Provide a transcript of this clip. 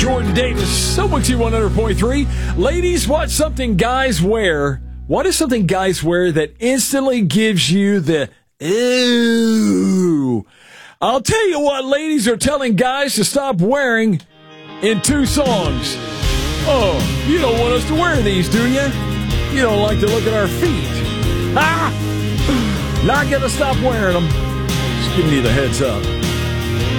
Jordan Davis, WXU 100.3. Ladies, what's something guys wear? What is something guys wear that instantly gives you the ooh? I'll tell you what ladies are telling guys to stop wearing in 2 songs. Oh, you don't want us to wear these, do you? You don't like to look at our feet. Ah! Not gonna stop wearing them. Just giving you the heads up.